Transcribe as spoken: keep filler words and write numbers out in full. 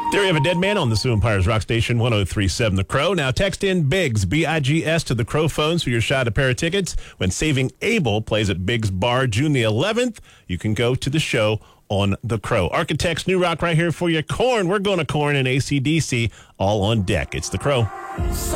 Theory of a Dead Man on the Sioux Empires Rock Station one oh three point seven The Crow. Now text in Biggs, B I G S, to the Crow phones for your shot a pair of tickets. When Saving Abel plays at Biggs Bar June the eleventh, you can go to the show on The Crow. Architects, new rock right here for you. Korn, we're going to Korn and A C D C all on deck. It's The Crow.